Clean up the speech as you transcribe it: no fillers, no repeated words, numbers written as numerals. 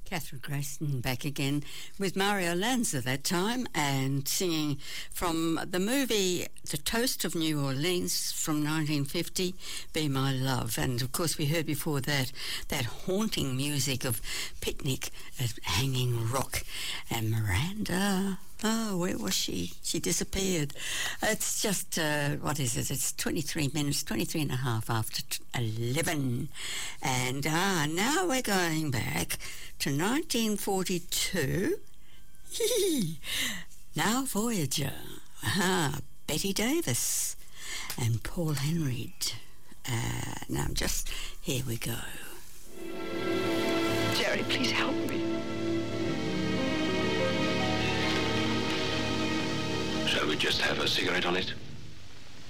Catherine Grayson back again with Mario Lanza that time and singing from the movie The Toast of New Orleans from 1950, Be My Love. And of course we heard before that haunting music of Picnic at Hanging Rock. And Miranda, oh, where was she? She disappeared. It's just, what is it? It's 23 and a half after 11. And now we're going back to 1942. Now Voyager. Betty Davis and Paul Henry. Now here we go. Jerry, please help me. Shall we just have a cigarette on it?